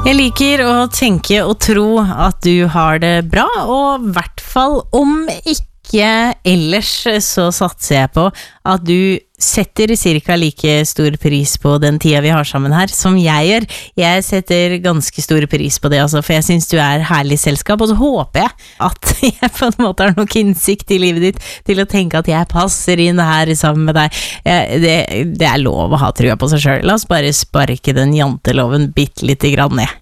Jeg liker å tenke og tro at du har det bra, og I hvert fall om ikke ellers så satser jeg på at du setter cirka like stor pris på den tida vi har sammen her som jeg gjør. Jeg setter ganske stor pris på det, altså, for jeg synes du herlig selskap, og så håper jeg at jeg på en måte har nok innsikt I livet ditt til å tenke at jeg passer inn her sammen med deg. Det lov å ha trua på seg selv. La oss bare sparke den janteloven bitte litt grann ned.